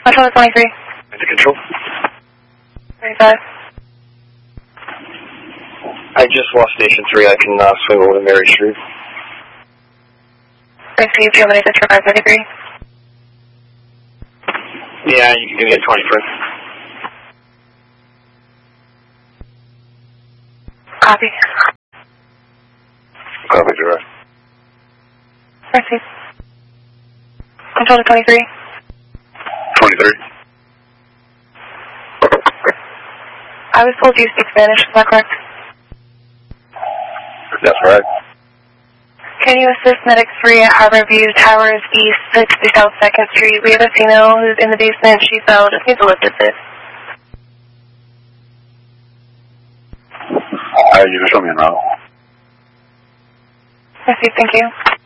Control 23. Into control. 35. I just lost Station 3. I can swing over to Mary Street. Thanks, Steve. 2 minutes for 533. Yeah, you can give me a 23. Copy. Copy, direct. Proceed. Control to 23. 23. I was told you speak Spanish, is that correct? That's right. Can you assist Medic 3 at Harbor View Towers East 60 South 2nd Street? We have a female who's in the basement. She fell. Just needs a lift assist. You can show me a route. Proceed, thank you.